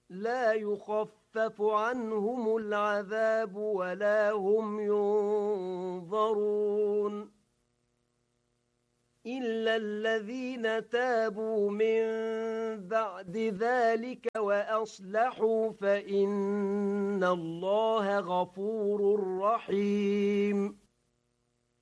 لا يخفف عنهم العذاب ولا هم ينظرون إلا الذين تابوا من بعد ذلك وأصلحوا فإن الله غفور رحيم